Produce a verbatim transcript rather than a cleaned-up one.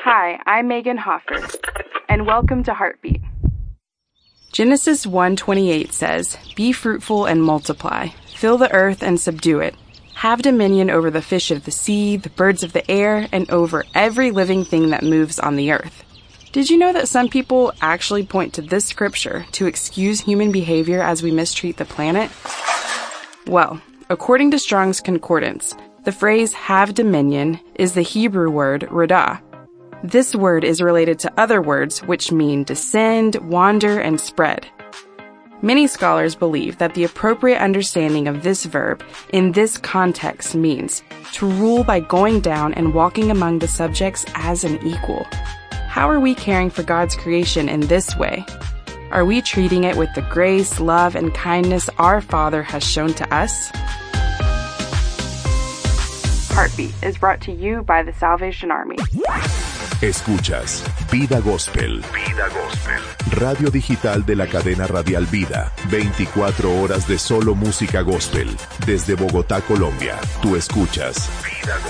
Hi, I'm Megan Hoffer, and welcome to Heartbeat. Genesis one twenty-eight says, "Be fruitful and multiply, fill the earth and subdue it. Have dominion over the fish of the sea, the birds of the air, and over every living thing that moves on the earth." Did you know that some people actually point to this scripture to excuse human behavior as we mistreat the planet? Well, according to Strong's Concordance, the phrase "have dominion" is the Hebrew word radah. This word is related to other words which mean descend, wander, and spread. Many scholars believe that the appropriate understanding of this verb in this context means to rule by going down and walking among the subjects as an equal. How are we caring for God's creation in this way? Are we treating it with the grace, love, and kindness our Father has shown to us? Heartbeat is brought to you by the Salvation Army. Escuchas Vida Gospel. Vida Gospel. Radio digital de la cadena radial Vida. veinticuatro horas de solo música gospel. Desde Bogotá, Colombia. Tú escuchas Vida Gospel.